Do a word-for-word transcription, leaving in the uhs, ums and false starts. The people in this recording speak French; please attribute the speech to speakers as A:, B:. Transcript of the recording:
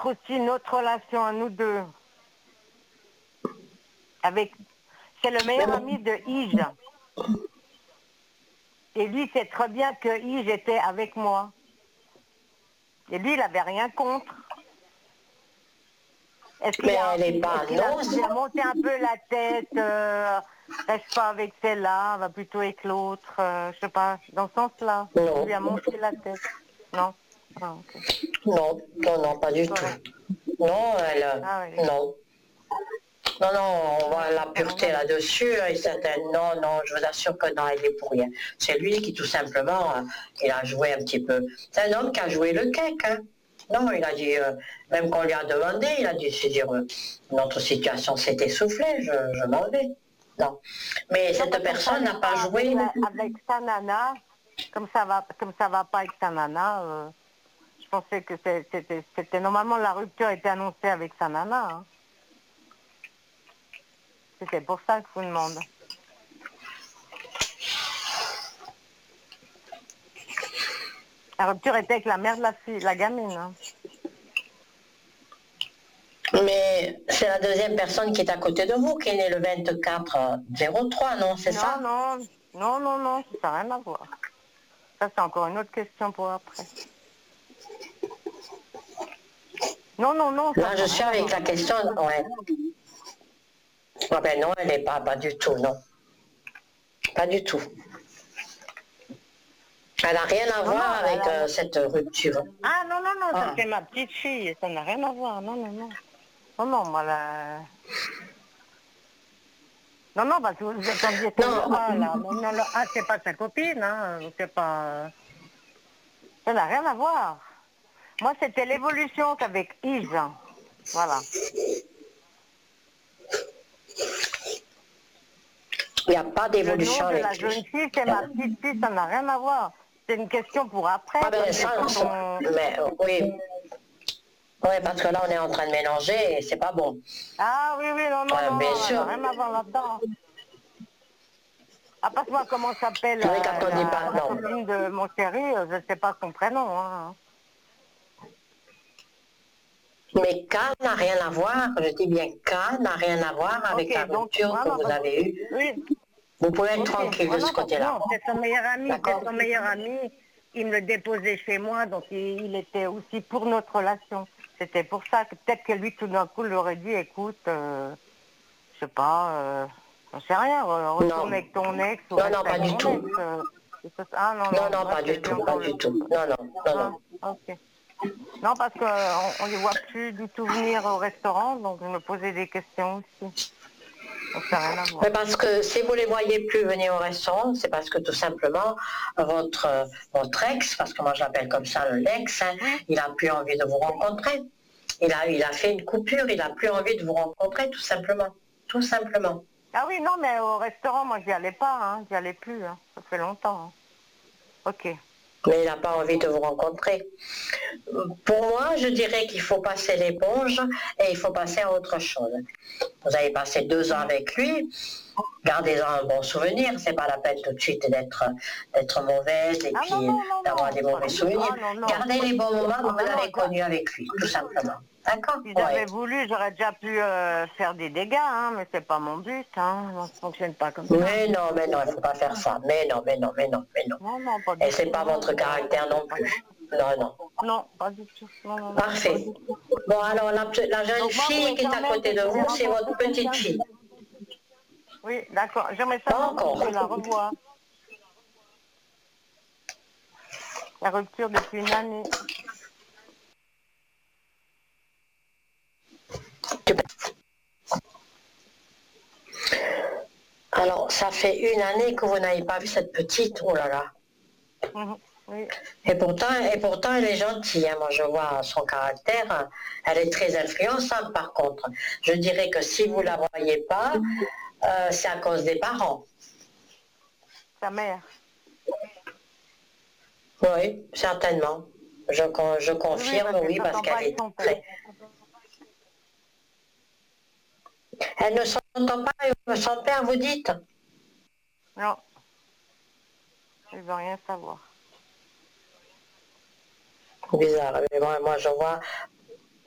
A: montre aussi notre relation à nous deux. Avec, c'est le meilleur ami de Ige. Et lui sait très bien que Ige était avec moi. Et lui, il n'avait rien contre. Est-ce qu'il
B: Mais
A: a,
B: elle n'est pas
A: est-ce qu'il a,
B: non.
A: il a monté un peu la tête, euh, reste pas avec celle-là, va plutôt avec l'autre, euh, je sais pas, dans ce sens-là.
B: Non.
A: Il lui a monté la tête. Non. Ah, ok.
B: Non, non, non, pas du
A: Correct.
B: tout. Non, elle,
A: Ah oui.
B: non. Non, non, on voit
A: Ah,
B: la pureté là-dessus, et certaines, non, non, je vous assure que non, il est pour rien. C'est lui qui, tout simplement, euh, il a joué un petit peu. C'est un homme qui a joué le cake, hein. Non, il a dit, euh, même qu'on lui a demandé, il a dit, c'est dire, euh, notre situation s'est essoufflée, je, je m'en vais. Non. Mais
A: Non,
B: cette
A: parce que ça
B: personne
A: allait
B: n'a pas
A: pas avec,
B: joué.
A: la- avec sa nana, comme ça va, comme ça va pas avec sa nana, euh, je pensais que c'est- c'était, c'était normalement la rupture était annoncée avec sa nana. Hein. C'était pour ça que je vous demande. La rupture était avec la mère de la fille, la gamine. Hein.
B: Mais c'est la deuxième personne qui est à côté de vous, qui est née le vingt-quatre zéro trois, non, c'est
A: Non,
B: ça?
A: non, non, non, non, ça n'a rien à voir. Ça, c'est encore une autre question pour après. Non, non, non, ça
B: Là, je
A: n'a
B: suis
A: rien à
B: avec
A: voir.
B: la question, ouais. Ah ben non, elle n'est pas, pas du tout, non. Pas du tout. Elle n'a rien à
A: Non, non,
B: voir
A: elle
B: avec
A: a...
B: euh, cette rupture.
A: Ah, non, non, non, ça
B: Ah.
A: c'est ma petite fille, ça n'a rien à voir, non, non, non. Non, non, moi, la... Non, non, parce que vous attendiez toujours
B: Non,
A: pas, là. Mais non, là, ah, c'est pas sa copine, hein, c'est pas... Ça n'a rien à voir. Moi, c'était l'évolution qu'avec Yves. Voilà.
B: il n'y a pas
A: Le nom
B: d'évolution
A: de la
B: avec
A: jeune
B: lui.
A: fille, c'est ma petite fille, ça n'a rien à voir. C'est une question pour après,
B: Ah ben
A: parce que
B: ça,
A: quand
B: ça-
A: on...
B: mais euh, oui. Oui, parce que là, on est en train de mélanger et c'est pas bon.
A: Ah oui, oui, non, non,
B: Ouais,
A: non,
B: bien
A: non, elle n'a
B: sûr.
A: rien à voir là-dedans. Ah, passe-moi comment s'appelle
B: Oui, quand
A: la,
B: on dit
A: la,
B: pas
A: la
B: non.
A: copine de mon chéri, euh, je ne sais pas son prénom. Hein.
B: Mais K n'a rien à voir, je dis bien K n'a rien à voir avec la
A: Ok, donc,
B: rupture que
A: vraiment,
B: vous
A: parce
B: avez eue.
A: que... Oui,
B: Vous pouvez être
A: ok.
B: tranquille
A: Non,
B: de ce
A: non, parce que
B: côté-là.
A: non, c'est son meilleur ami, c'est
B: D'accord?
A: son meilleur ami. Il me le déposait chez moi, donc il, il était aussi pour notre relation. C'était pour ça que peut-être que lui, tout d'un coup, lui aurait dit, écoute, euh, je sais pas, euh, j'en sais rien, re- retourne
B: Non.
A: avec ton ex ou
B: Non,
A: reste
B: non, pas
A: avec
B: du
A: ton ex.
B: tout.
A: euh, et ça- ah non,
B: Non,
A: non,
B: non,
A: moi
B: pas
A: c'est
B: du
A: lui
B: tout, pas
A: encore
B: du
A: le...
B: tout. Non, non, non,
A: Ah,
B: non.
A: ok. Non, parce qu'on on les voit plus du tout venir au restaurant, donc je me posais des questions aussi. Donc ça n'a rien à
B: Mais
A: voir.
B: parce que si vous les voyez plus venir au restaurant, c'est parce que tout simplement votre euh, votre ex, parce que moi j'appelle comme ça le l'ex, hein,
A: Oui.
B: il a plus envie de vous rencontrer. Il a il a fait une coupure, il a plus envie de vous rencontrer, tout simplement, tout simplement.
A: Ah oui, non, mais au restaurant, moi, j'y allais pas, hein, j'y allais plus, hein, ça fait longtemps. Hein. Ok.
B: Mais il n'a pas envie de vous rencontrer. Pour moi, je dirais qu'il faut passer l'éponge et il faut passer à autre chose. Vous avez passé deux ans
A: Mhm.
B: avec lui, gardez-en un bon souvenir, c'est pas la peine tout de suite d'être d'être mauvaise et
A: Ah non,
B: puis
A: non, non,
B: d'avoir
A: non,
B: des
A: pas
B: mauvais
A: du tout.
B: souvenirs.
A: Ah non, non.
B: Gardez les bons moments que
A: Ah
B: vous
A: ben non,
B: avez
A: j'a-
B: connus avec lui, tout simplement. D'accord?
A: si
B: Oui.
A: j'avais voulu, j'aurais déjà pu euh, faire des dégâts, hein, mais c'est pas mon but, hein, ça ne fonctionne pas comme ça.
B: Mais non, mais non, il ne faut pas faire ça. Mais non, mais non, mais non, mais non.
A: Non, non, pas
B: Et
A: du
B: c'est
A: tout,
B: pas
A: non,
B: votre
A: non, ça ne
B: caractère non
A: fonctionne pas.
B: plus. Non, non.
A: Non, pas du tout, non, non, non.
B: Parfait. Bon, alors la, la jeune
A: Donc moi, vous
B: fille
A: voulez
B: qui est
A: quand
B: à
A: même
B: côté
A: que
B: de
A: je vais
B: vous, c'est
A: rencontrer
B: votre petite
A: quelqu'un.
B: fille.
A: Oui, d'accord. J'aimerais
B: Pas
A: savoir si
B: encore.
A: je la revois. La rupture depuis une année.
B: Alors, ça fait une année que vous n'avez pas vu cette petite. Oh là là.
A: Mhm. Oui.
B: Et pourtant, et pourtant, elle est gentille. Hein. Moi, je vois son caractère. Elle est très influençable, par contre. Je dirais que si vous la voyez pas, euh, c'est à cause des parents.
A: Sa mère.
B: Oui, certainement. Je, con- je
A: Oui, oui,
B: confirme,
A: parce qu'elle
B: oui, parce
A: s'entend pas
B: qu'elle
A: avec
B: est
A: son père.
B: très... Elle ne s'entend pas avec son père, vous dites?
A: Non, il veut rien savoir.
B: Bizarre. Mais moi, moi, je vois